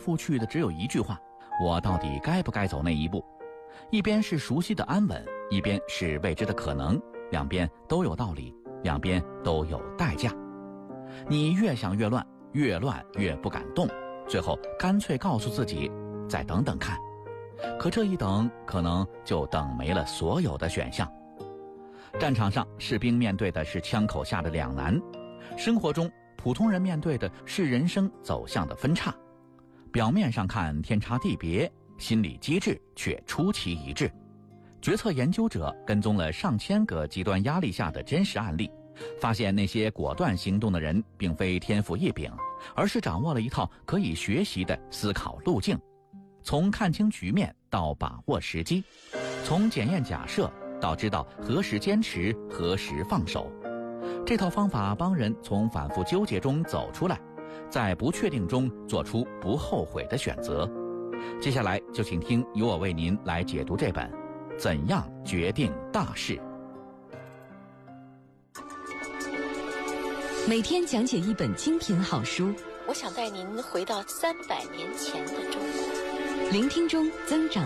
覆去的只有一句话：我到底该不该走那一步？一边是熟悉的安稳，一边是未知的可能，两边都有道理，两边都有代价。你越想越乱，越乱越不敢动，最后干脆告诉自己再等等看。可这一等，可能就等没了所有的选项。战场上，士兵面对的是枪口下的两难；生活中，普通人面对的是人生走向的分岔。表面上看天差地别，心理机制却出奇一致。决策研究者跟踪了上千个极端压力下的真实案例，发现那些果断行动的人并非天赋异禀，而是掌握了一套可以学习的思考路径。从看清局面到把握时机，从检验假设到知道何时坚持何时放手，这套方法帮人从反复纠结中走出来，在不确定中做出不后悔的选择。接下来就请听由我为您来解读这本《怎样决定大事》。 每天讲解一本精品好书， 我想带您回到300年前的中国， 聆听中增长